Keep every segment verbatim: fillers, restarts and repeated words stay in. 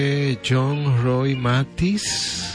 John Roy Mathis,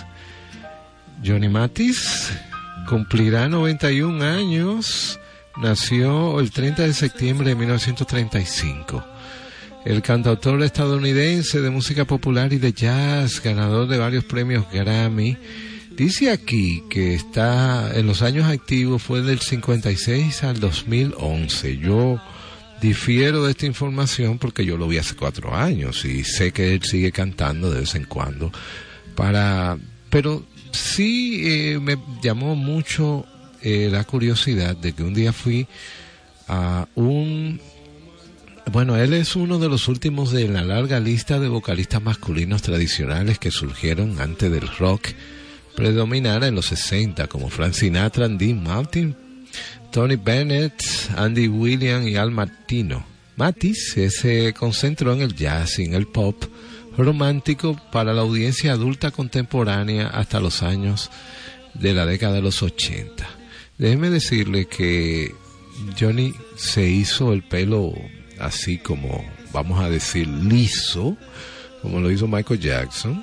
Johnny Mathis, cumplirá noventa y un años. Nació el treinta de septiembre de mil novecientos treinta y cinco. El cantautor estadounidense de música popular y de jazz, ganador de varios premios Grammy. Dice aquí que está en los años activos, fue del cincuenta y seis al dos mil once. Yo difiero de esta información porque yo lo vi hace cuatro años y sé que él sigue cantando de vez en cuando. Para, pero sí eh, me llamó mucho eh, la curiosidad de que un día fui a un... Bueno, él es uno de los últimos de la larga lista de vocalistas masculinos tradicionales que surgieron antes del rock predominara en los sesenta, como Frank Sinatra, Dean Martin, Tony Bennett, Andy Williams y Al Martino. Mathis se concentró en el jazz y en el pop romántico para la audiencia adulta contemporánea hasta los años de la década de los ochenta. Déjeme decirle que Johnny se hizo el pelo así como, vamos a decir, liso, como lo hizo Michael Jackson.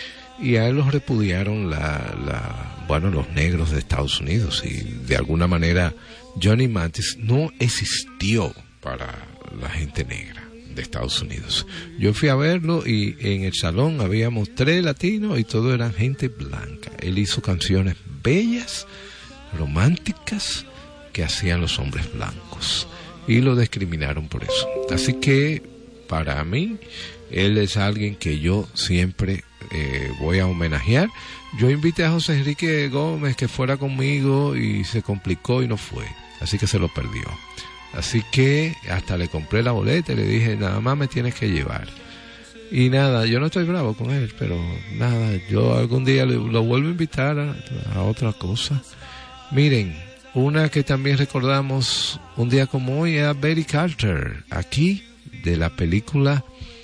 Y a él los repudiaron la, la, bueno, los negros de Estados Unidos, y de alguna manera Johnny Mathis no existió para la gente negra de Estados Unidos. Yo fui a verlo y en el salón habíamos tres latinos y todos eran gente blanca. Él hizo canciones bellas, románticas, que hacían los hombres blancos y lo discriminaron por eso. Así que para mí él es alguien que yo siempre eh, voy a homenajear. Yo invité a José Enrique Gómez que fuera conmigo y se complicó y no fue, así que se lo perdió. Así que hasta le compré la boleta y le dije, nada más me tienes que llevar. Y nada, yo no estoy bravo con él, pero nada, yo algún día lo, lo vuelvo a invitar a, a otra cosa. Miren, una que también recordamos un día como hoy era Betty Carter, aquí de la película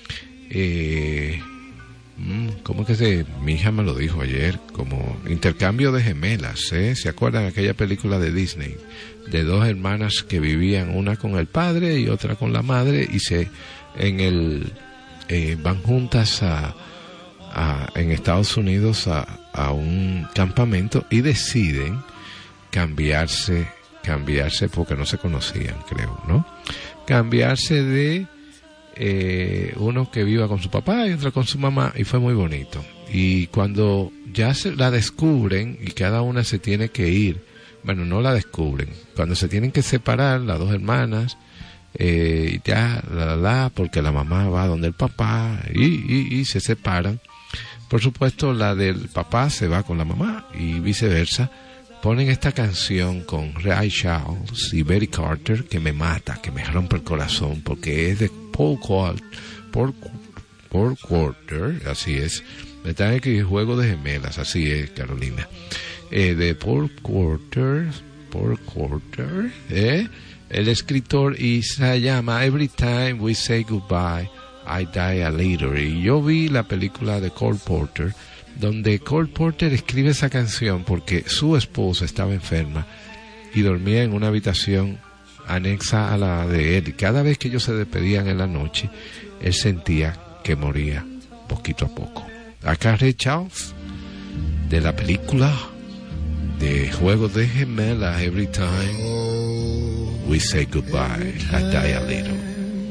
eh, ¿cómo que se? Mi hija me lo dijo ayer, como Intercambio de Gemelas, ¿eh? ¿Se acuerdan aquella película de Disney? De dos hermanas que vivían, una con el padre y otra con la madre, y se en el eh, van juntas a, a en Estados Unidos a, a un campamento y deciden cambiarse, cambiarse porque no se conocían, creo, ¿no? Cambiarse de eh, uno que viva con su papá y otro con su mamá, y fue muy bonito. Y cuando ya se la descubren y cada una se tiene que ir, bueno, no la descubren, cuando se tienen que separar las dos hermanas, eh, ya, la, la, la, porque la mamá va donde el papá y, y, y se separan. Por supuesto, la del papá se va con la mamá y viceversa. Ponen esta canción con Ray Charles y Betty Carter que me mata, que me rompe el corazón, porque es de Paul, Paul, Paul Quarter, así es. Está aquí Juego de Gemelas, así es, Carolina. Eh, de Paul Quarter, Paul Quarter, eh, el escritor, y se llama Every Time We Say Goodbye, I Die a Little. Y yo vi la película de Cole Porter, donde Cole Porter escribe esa canción porque su esposa estaba enferma y dormía en una habitación anexa a la de él, y cada vez que ellos se despedían en la noche, él sentía que moría poquito a poco. Acá Ray Charles, de la película de Juego de Gemelas, Every Time We Say Goodbye, I Die a Little.